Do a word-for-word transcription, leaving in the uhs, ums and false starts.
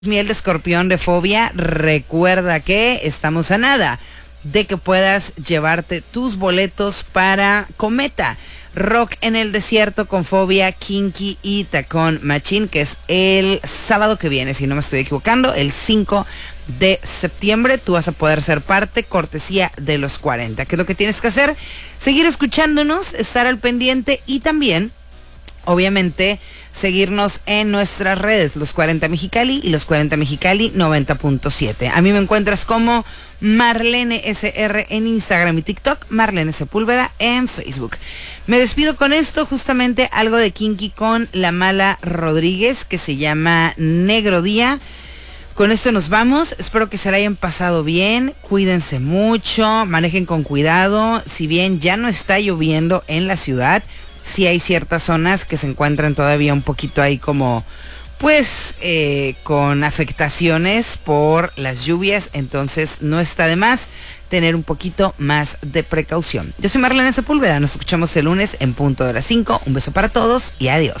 Miel de escorpión de Fobia, recuerda que estamos a nada de que puedas llevarte tus boletos para Cometa, Rock en el Desierto con Fobia, Kinky y Tacón Machín, que es el sábado que viene, si no me estoy equivocando, el cinco de septiembre. Tú vas a poder ser parte, cortesía de los cuarenta. ¿Qué es lo que tienes que hacer? Seguir escuchándonos, estar al pendiente y también, obviamente, seguirnos en nuestras redes, Los cuarenta Mexicali y Los cuarenta Mexicali noventa punto siete. A mí me encuentras como Marlene S R en Instagram y TikTok, Marlene Sepúlveda en Facebook. Me despido con esto, justamente algo de Kinky con La Mala Rodríguez, que se llama Negro Día. Con esto nos vamos, espero que se la hayan pasado bien, cuídense mucho, manejen con cuidado. Si bien ya no está lloviendo en la ciudad, sí hay ciertas zonas que se encuentran todavía un poquito ahí como, pues, eh, con afectaciones por las lluvias, entonces no está de más tener un poquito más de precaución. Yo soy Marlene Sepúlveda, nos escuchamos el lunes en punto de las cinco, un beso para todos y adiós.